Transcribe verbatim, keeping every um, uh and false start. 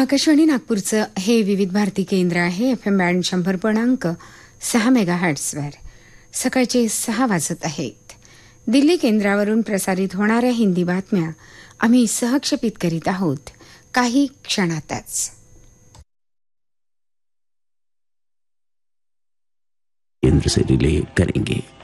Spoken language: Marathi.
आकाशवाणी नागपूरचं हे विविध भारती केंद्र आहे. एफ एम बँड शंभर पूर्णांक सहा मेगा हर्ट्सवर सकाळचे सहा वाजत आहेत. दिल्ली केंद्रावरून प्रसारित होणाऱ्या हिंदी बातम्या आम्ही सहक्षेपित करीत आहोत काही क्षणातच. केंद्र से रिले करेंगे.